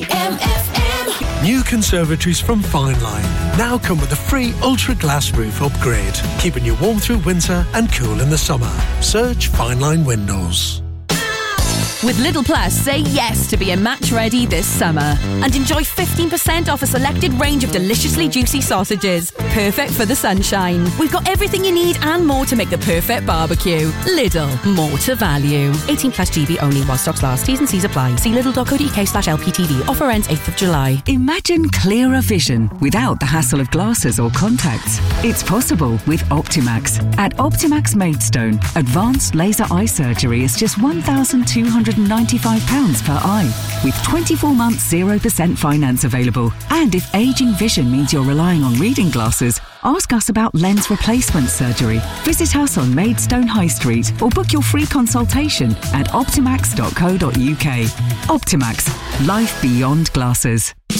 MFM. New conservatories from Fineline now come with a free Ultra Glass roof upgrade, keeping you warm through winter and cool in the summer. Search Fineline Windows. With Lidl Plus, say yes to being match ready this summer and enjoy 15% off a selected range of deliciously juicy sausages. Perfect for the sunshine. We've got everything you need and more to make the perfect barbecue. Lidl, more to value. 18 plus GB only while stocks last. T's and C's apply. See lidl.co.uk/LPTV. Offer ends 8th of July. Imagine clearer vision without the hassle of glasses or contacts. It's possible with Optimax. At Optimax Maidstone, advanced laser eye surgery is just £1,295 per eye, with 24 months 0% finance available. And if ageing vision means you're relying on reading glasses, ask us about lens replacement surgery. Visit us on Maidstone High Street or book your free consultation at optimax.co.uk. Optimax, life beyond glasses.